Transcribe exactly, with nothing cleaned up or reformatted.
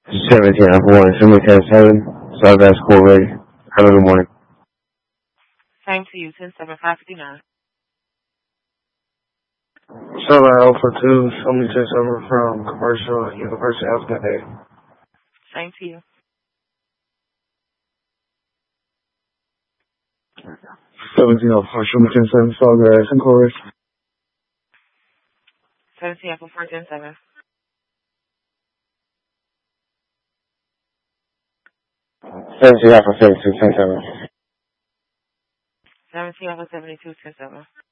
seventeen Alpha one, Assembly ten seven, Southwest Core ready. Have a good morning. Same to you, ten seven five fifty nine. Southern Alpha two, Assembly ten seven from Commercial University of Alpha. Same to you. seventeen Alpha four, Assembly ten seven, Sawgrass and Chorus. seventeen Alpha four ten seven. seventeen Alpha seventy-two ten seven. seventeen Alpha seventy two ten seven.